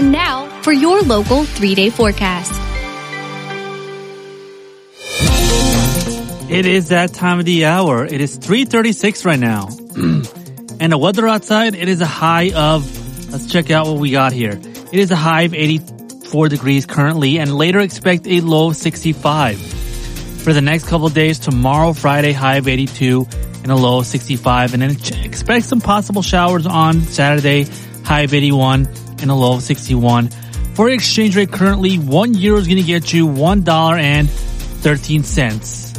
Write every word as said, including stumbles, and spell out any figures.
And now for your local three-day forecast. It is that time of the hour. It is three thirty-six right now. And the weather outside, it is a high of, let's check out what we got here. It is a high of eighty-four degrees currently, and later expect a low of sixty-five. For the next couple of days, tomorrow, Friday, high of eighty-two and a low of sixty-five. And then expect some possible showers on Saturday, high of eighty-one and a low of sixty-one. For your exchange rate currently, one euro is going to get you one dollar and thirteen cents.